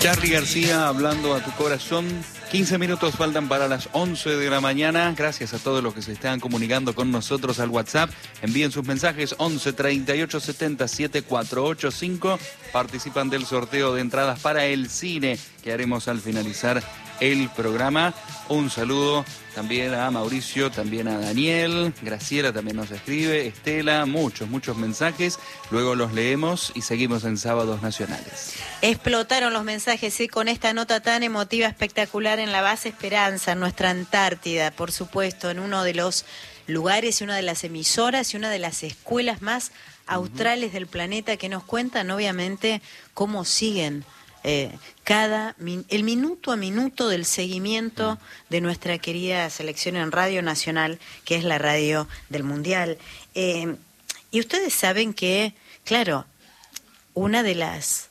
Charly García hablando a tu corazón. 15 minutos faltan para las 11 de la mañana. Gracias a todos los que se están comunicando con nosotros al WhatsApp. Envíen sus mensajes 11 38 70 7485. Participan del sorteo de entradas para el cine que haremos al finalizar el programa. Un saludo también a Mauricio, también a Daniel, Graciela también nos escribe, Estela, muchos mensajes. Luego los leemos y seguimos en Sábados Nacionales. Explotaron los mensajes, ¿sí? Con esta nota tan emotiva, espectacular en la base Esperanza, en nuestra Antártida, por supuesto, en uno de los lugares y una de las emisoras y una de las escuelas más australes del planeta, que nos cuentan obviamente cómo siguen el minuto a minuto del seguimiento de nuestra querida selección en Radio Nacional, que es la radio del Mundial. Y ustedes saben que, claro, una de las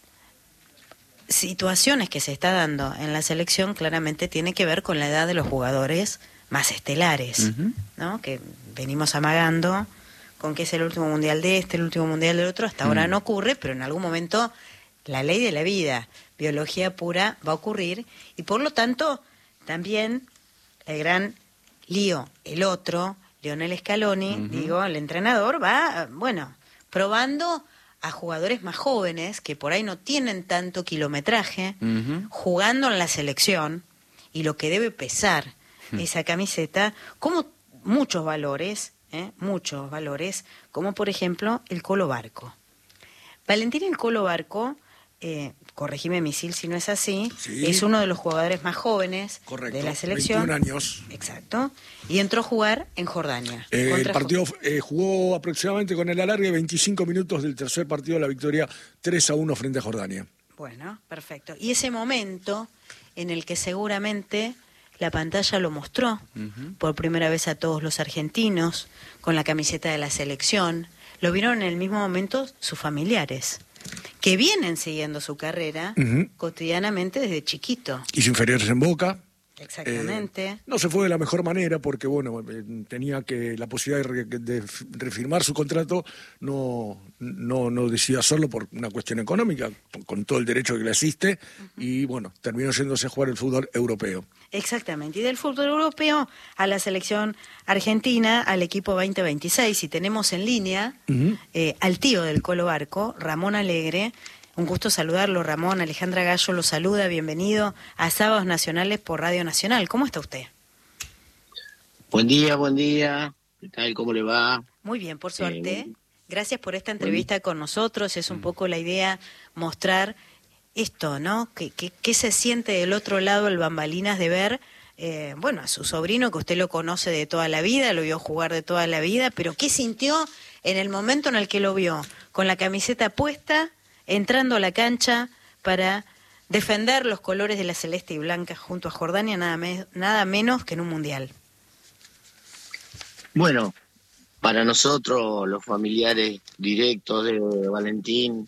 situaciones que se está dando en la selección claramente tiene que ver con la edad de los jugadores más estelares, ¿no? Que venimos amagando con que es el último Mundial de este, el último Mundial del otro. Hasta ahora no ocurre, pero en algún momento la ley de la vida, biología pura, va a ocurrir, y por lo tanto también el gran lío, el otro, Lionel Scaloni, digo, el entrenador, va, bueno, probando a jugadores más jóvenes que por ahí no tienen tanto kilometraje, jugando en la selección, y lo que debe pesar esa camiseta, como muchos valores, como por ejemplo el Colo Barco. Valentín el Colo Barco, corregime Misil si no es así, sí, es uno de los jugadores más jóvenes de la selección. 21 años. Exacto. Y entró a jugar en Jordania. El partido jugó aproximadamente con el alargue 25 minutos del tercer partido de la victoria 3-1 frente a Jordania. Bueno, perfecto. Y ese momento en el que seguramente la pantalla lo mostró por primera vez a todos los argentinos con la camiseta de la selección, lo vieron en el mismo momento sus familiares, que vienen siguiendo su carrera cotidianamente desde chiquito. Hizo inferiores en Boca. Exactamente. No se fue de la mejor manera porque, bueno, tenía la posibilidad de refirmar su contrato, no decidió hacerlo por una cuestión económica, con todo el derecho que le asiste, y bueno, terminó yéndose a jugar el fútbol europeo. Exactamente, y del fútbol europeo a la selección argentina, al equipo 2026, y tenemos en línea al tío del Colo Barco, Ramón Alegre. Un gusto saludarlo, Ramón. Alejandra Gallo lo saluda, bienvenido a Sábados Nacionales por Radio Nacional. ¿Cómo está usted? Buen día. ¿Qué tal? ¿Cómo le va? Muy bien, por suerte. Gracias por esta entrevista con nosotros. Es un poco la idea mostrar esto, ¿no? ¿Qué se siente del otro lado, el bambalinas, de ver, a su sobrino, que usted lo conoce de toda la vida, lo vio jugar de toda la vida, pero qué sintió en el momento en el que lo vio, con la camiseta puesta, entrando a la cancha para defender los colores de la celeste y blanca junto a Jordania, nada menos que en un mundial? Bueno, para nosotros, los familiares directos de Valentín,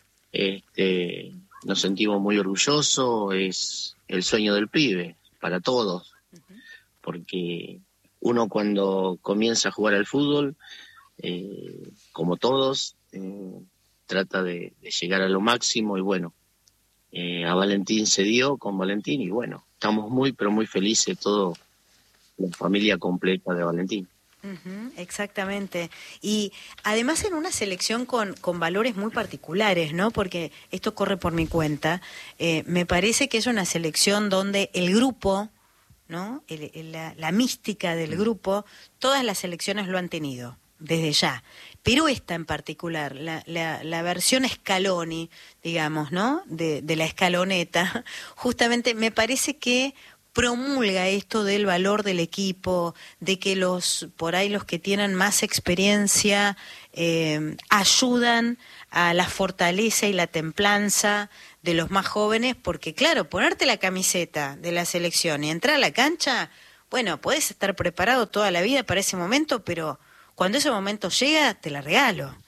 nos sentimos muy orgullosos. Es el sueño del pibe, para todos, porque uno cuando comienza a jugar al fútbol, como todos, trata de llegar a lo máximo, y bueno, a Valentín se dio con Valentín, y bueno, estamos muy, pero muy felices, toda la familia completa de Valentín. Exactamente. Y además en una selección con valores muy particulares, ¿no? Porque esto corre por mi cuenta. Me parece que es una selección donde el grupo, ¿no? La mística del grupo, todas las selecciones lo han tenido, desde ya. Pero esta en particular, la versión Scaloni, digamos, ¿no? De la escaloneta, justamente me parece que promulga esto del valor del equipo, de que por ahí los que tienen más experiencia ayudan a la fortaleza y la templanza de los más jóvenes, porque claro, ponerte la camiseta de la selección y entrar a la cancha, bueno, podés estar preparado toda la vida para ese momento, pero cuando ese momento llega, te la regalo.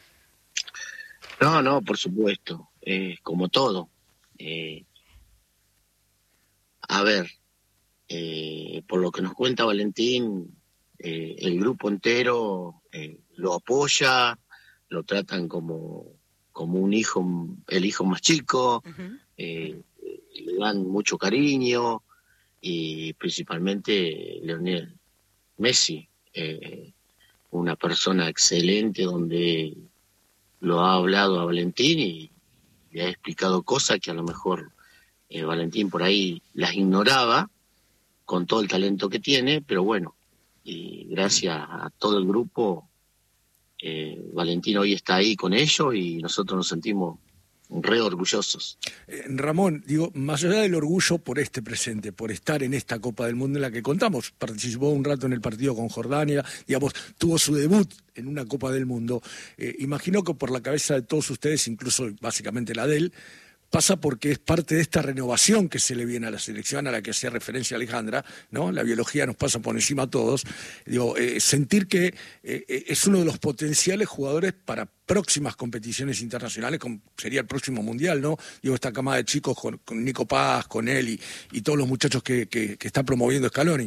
No, por supuesto, como todo. A ver, por lo que nos cuenta Valentín, el grupo entero lo apoya, lo tratan como un hijo, el hijo más chico. le dan mucho cariño, y principalmente Lionel Messi, una persona excelente donde lo ha hablado a Valentín y le ha explicado cosas que a lo mejor Valentín por ahí las ignoraba con todo el talento que tiene, pero bueno, y gracias a todo el grupo, Valentín hoy está ahí con ellos y nosotros nos sentimos re orgullosos. Ramón, digo, más allá del orgullo por este presente, por estar en esta Copa del Mundo en la que contamos, participó un rato en el partido con Jordania, digamos, tuvo su debut en una Copa del Mundo, imagino que por la cabeza de todos ustedes, incluso básicamente la de él, pasa porque es parte de esta renovación que se le viene a la selección, a la que hacía referencia Alejandra, ¿no? La biología nos pasa por encima a todos. Digo, sentir que es uno de los potenciales jugadores para próximas competiciones internacionales, como sería el próximo Mundial, ¿no? Digo, esta camada de chicos con Nico Paz, con él y todos los muchachos que está promoviendo Scaloni.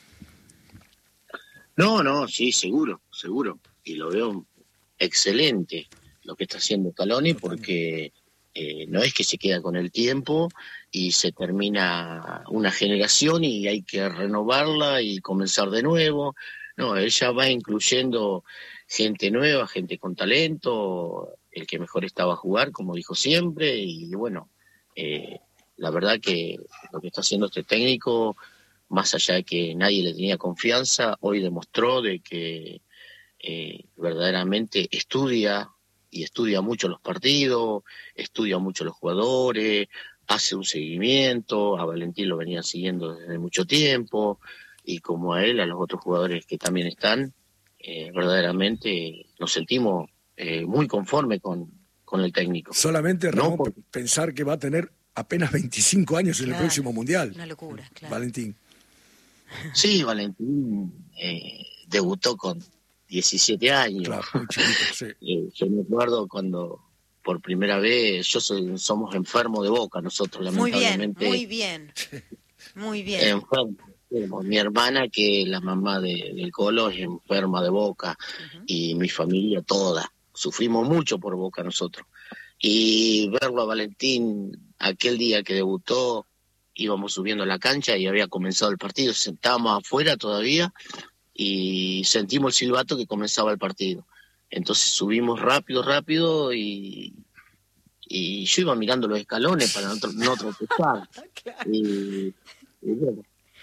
No, sí, seguro. Y lo veo excelente lo que está haciendo Scaloni, porque no es que se queda con el tiempo y se termina una generación y hay que renovarla y comenzar de nuevo. No, ella va incluyendo gente nueva, gente con talento, el que mejor estaba a jugar, como dijo siempre, y bueno, la verdad que lo que está haciendo este técnico, más allá de que nadie le tenía confianza, hoy demostró de que verdaderamente estudia mucho los partidos, estudia mucho los jugadores, hace un seguimiento, a Valentín lo venía siguiendo desde mucho tiempo, y como a él, a los otros jugadores que también están, verdaderamente nos sentimos muy conformes con el técnico. Solamente, Ramón, ¿No? pensar que va a tener apenas 25 años en el próximo Mundial. Una locura, claro. Valentín. Sí, Valentín debutó con 17 años. Claro, muy chiquito, sí. Yo me acuerdo cuando por primera vez, somos enfermos de Boca nosotros, lamentablemente. Muy bien. Enfermos. Mi hermana, que es la mamá del Colo, es enferma de Boca, y mi familia toda. Sufrimos mucho por Boca nosotros. Y verlo a Valentín aquel día que debutó, íbamos subiendo a la cancha y había comenzado el partido, estábamos afuera todavía y sentimos el silbato que comenzaba el partido. Entonces subimos rápido y yo iba mirando los escalones para no tropezar. Y bueno,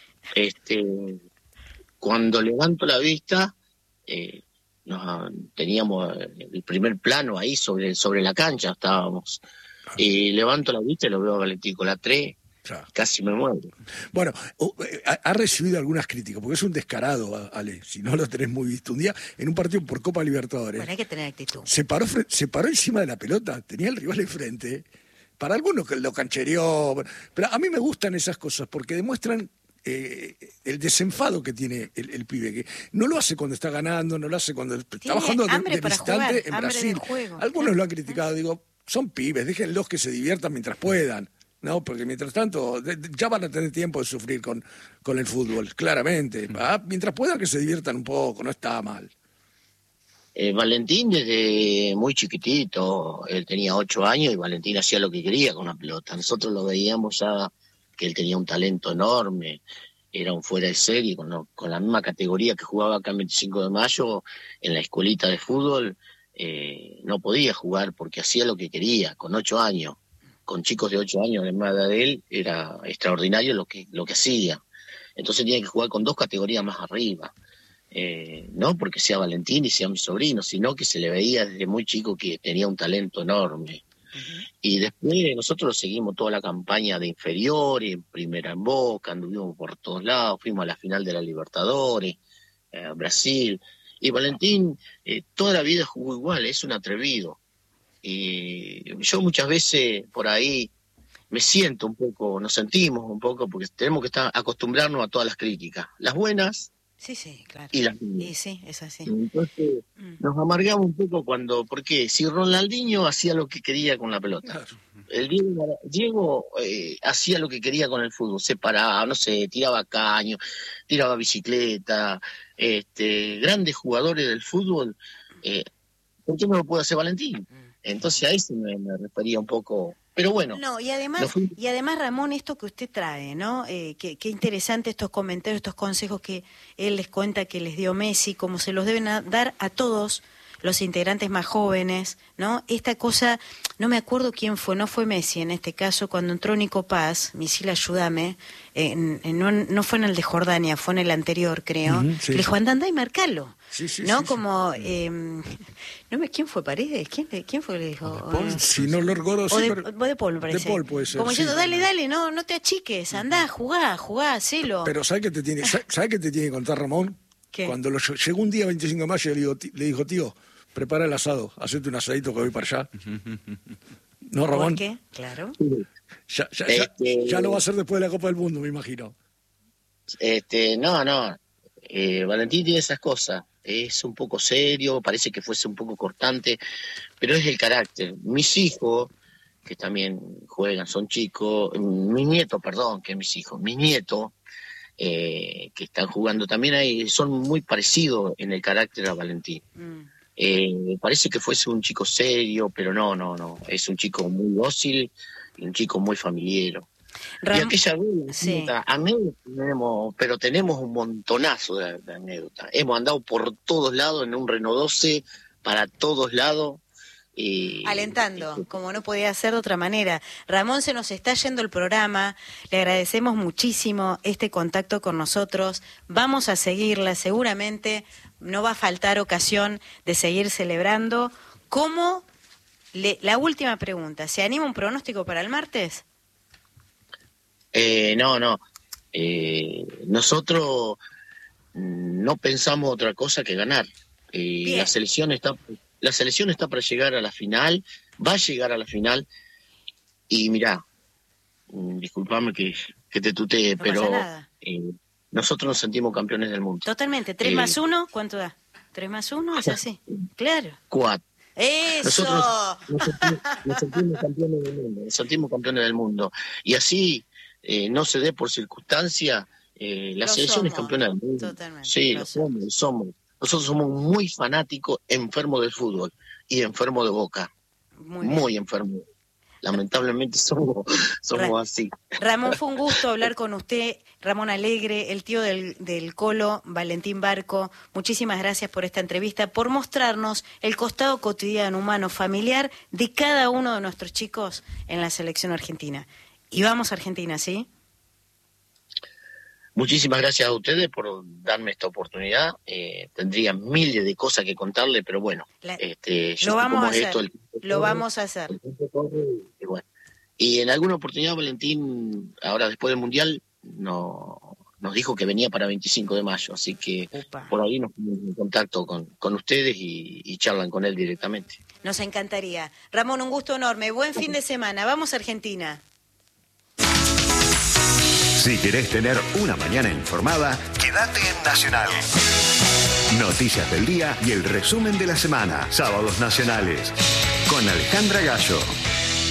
cuando levanto la vista, teníamos el primer plano ahí sobre la cancha, estábamos. Y levanto la vista y lo veo a Valentín con la 3. Claro. Casi me muero. Bueno, ha recibido algunas críticas, porque es un descarado, Ale, si no lo tenés muy visto. Un día, en un partido por Copa Libertadores, bueno, hay que tener actitud. Se paró encima de la pelota, tenía al rival enfrente. Para algunos que lo canchereó, pero a mí me gustan esas cosas, porque demuestran el desenfado que tiene el pibe, que no lo hace cuando está ganando, no lo hace cuando está bajando de visitante en Brasil. Algunos lo han criticado, digo, son pibes, déjenlos que se diviertan mientras puedan. No, porque mientras tanto ya van a tener tiempo de sufrir con el fútbol, claramente. Mientras puedan que se diviertan un poco, no está mal. Valentín desde muy chiquitito, él tenía 8 años y Valentín hacía lo que quería con la pelota. Nosotros lo veíamos ya que él tenía un talento enorme, era un fuera de serie, con la misma categoría que jugaba acá en 25 de Mayo, en la escuelita de fútbol, no podía jugar porque hacía lo que quería, con 8 años. Con chicos de 8 años de más edad de él, era extraordinario lo que hacía. Entonces tenía que jugar con 2 categorías más arriba. No porque sea Valentín y sea mi sobrino, sino que se le veía desde muy chico que tenía un talento enorme. Y después nosotros lo seguimos toda la campaña de inferiores, primera en Boca, anduvimos por todos lados, fuimos a la final de la Libertadores, Brasil. Y Valentín toda la vida jugó igual, es un atrevido. Y yo muchas veces por ahí me siento un poco, nos sentimos un poco, porque tenemos que acostumbrarnos a todas las críticas, las buenas claro. Y las malas. Y sí, es así. Entonces nos amargamos un poco porque si Ronaldinho hacía lo que quería con la pelota, claro. El Diego hacía lo que quería con el fútbol, se paraba, no sé, tiraba caño, tiraba bicicleta, grandes jugadores del fútbol, ¿por qué no lo puede hacer Valentín? Entonces a eso me refería un poco Pero bueno. No, y además, Ramón, esto que usted trae, ¿no? Qué interesante estos comentarios, estos consejos que él les cuenta que les dio Messi, como se los deben dar a todos los integrantes más jóvenes, ¿no? Esta cosa, no me acuerdo quién fue, no fue Messi en este caso, cuando entró Nico Paz, Misil, ayúdame, no fue en el de Jordania, fue en el anterior, creo, Sí. le dijo, anda y marcalo, ¿no? Sí. Como, ¿quién fue, Paredes? ¿Quién fue que le dijo? Si no lo recuerdo, sí, pero... De Paul, me parece. De Paul puede ser, como sí. diciendo, dale, no te achiques, andá, jugá, hacelo. Pero ¿sabes qué te tiene que contar Ramón? ¿Qué? Cuando llegó un día 25 de mayo le dijo, tío, prepara el asado, hacete un asadito que voy para allá. ¿No, Ramón? ¿Por qué? Claro. Ya lo va a hacer después de la Copa del Mundo, me imagino. No. Valentín tiene esas cosas. Es un poco serio, parece que fuese un poco cortante, pero es el carácter. Mis hijos, que también juegan, son chicos, mis nietos, que están jugando también ahí, son muy parecidos en el carácter a Valentín. Parece que fuese un chico serio, pero no, es un chico muy dócil y un chico muy familiero. Y aquella vez, sí. anécdotas tenemos un montonazo de anécdotas. Hemos andado por todos lados en un Renault 12, para todos lados. Alentando, como no podía ser de otra manera. Ramón, se nos está yendo el programa, le agradecemos muchísimo este contacto con nosotros, vamos a seguirla, seguramente no va a faltar ocasión de seguir celebrando. La última pregunta, ¿se anima un pronóstico para el martes? No. Nosotros no pensamos otra cosa que ganar. La selección está para llegar a la final, va a llegar a la final, y mirá, disculpame que te tutee, No pero pasa nada. Nosotros nos sentimos campeones del mundo. Totalmente, 3 más 1, ¿cuánto da? 3 más 1 es así, claro. 4. ¡Eso! Nos sentimos campeones del mundo. Y así no se dé por circunstancia, la selección es campeona del mundo. Totalmente. Sí, lo somos. Nosotros somos muy fanáticos, enfermos del fútbol y enfermos de Boca. Muy enfermos. Lamentablemente somos así. Ramón, fue un gusto hablar con usted, Ramón Alegre, el tío del Colo, Valentín Barco. Muchísimas gracias por esta entrevista, por mostrarnos el costado cotidiano, humano, familiar de cada uno de nuestros chicos en la selección argentina. Y vamos a Argentina, ¿sí? Muchísimas gracias a ustedes por darme esta oportunidad. Tendría miles de cosas que contarle, pero bueno. Lo vamos a hacer. Y en alguna oportunidad Valentín, ahora después del Mundial, nos dijo que venía para 25 de mayo, así que por ahí nos ponemos en contacto con ustedes y charlan con él directamente. Nos encantaría. Ramón, un gusto enorme. Buen fin de semana. Vamos a Argentina. Si querés tener una mañana informada, quédate en Nacional. Noticias del día y el resumen de la semana. Sábados Nacionales. Con Alejandra Gallo.